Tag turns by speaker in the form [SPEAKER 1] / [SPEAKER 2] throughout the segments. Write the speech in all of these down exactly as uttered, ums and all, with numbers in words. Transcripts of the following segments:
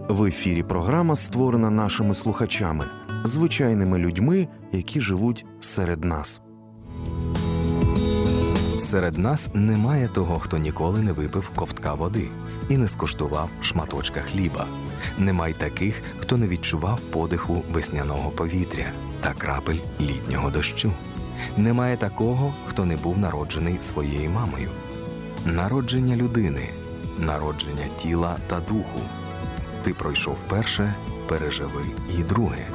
[SPEAKER 1] В ефірі програма створена нашими слухачами, звичайними людьми, які живуть серед нас.
[SPEAKER 2] Серед нас немає того, хто ніколи не випив ковтка води і не скуштував шматочка хліба. Немає таких, хто не відчував подиху весняного повітря та крапель літнього дощу. Немає такого, хто не був народжений своєю мамою. Народження людини, народження тіла та духу. Ти пройшов перше, переживи і друге.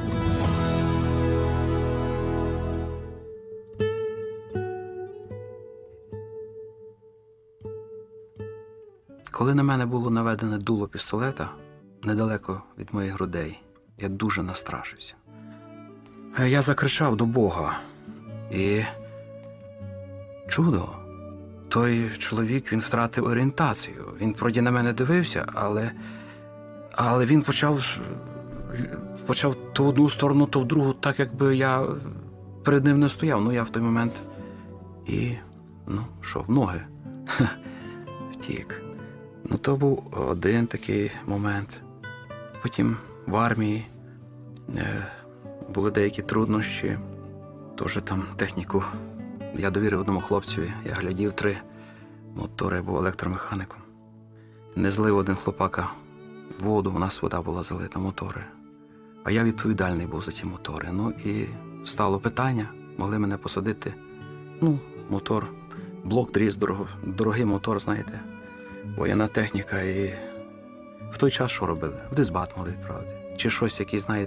[SPEAKER 3] Коли на мене було наведене дуло пістолета недалеко від моїх грудей, я дуже настрашився. Я закричав до Бога. І чудо, той чоловік, він втратив орієнтацію. Він вроді на мене дивився, але, але він почав, почав то в одну сторону, то в другу, так якби я перед ним не стояв. Ну, я в той момент і, ну, що, в ноги втік. Ну, то був один такий момент. Потім в армії е, були деякі труднощі. Теж там техніку я довірив одному хлопцеві. Я глядів три мотори, я був електромеханіком. Не злив один хлопака воду, у нас вода була залита, мотори. А я відповідальний був за ті мотори. Ну і стало питання, могли мене посадити. Ну, мотор, блок дріз, дорог, дорогий мотор, знаєте. Воєнна техніка, і в той час що робили? В дисбат могли відправити. Чи щось, який, знаєте,